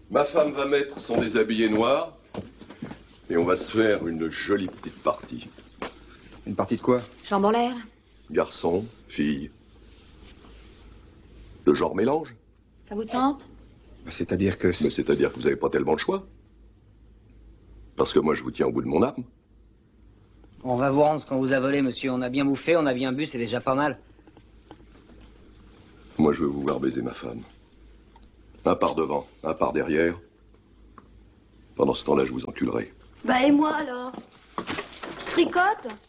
Ma femme va mettre son déshabillé noir et on va se faire une jolie petite partie. Une partie de quoi? Jambes en l'air. Garçon, fille. Le genre mélange. Ça vous tente? C'est-à-dire que... Mais c'est-à-dire que vous n'avez pas tellement le choix. Parce que moi, je vous tiens au bout de mon âme. On va vous rendre ce qu'on vous a volé, monsieur. On a bien bouffé, on a bien bu, c'est déjà pas mal. Moi, je veux vous voir baiser ma femme. Un par devant, un par derrière. Pendant ce temps-là, je vous enculerai. Bah et moi alors? Je tricote?